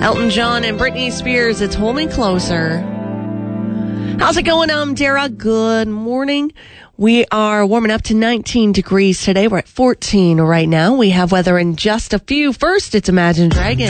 Elton John and Britney Spears, it's Hold Me Closer. How's it going? I'm Dara. Good morning. We are warming up to 19 degrees today. We're at 14 right now. We have weather in just a few. First, it's Imagine Dragons.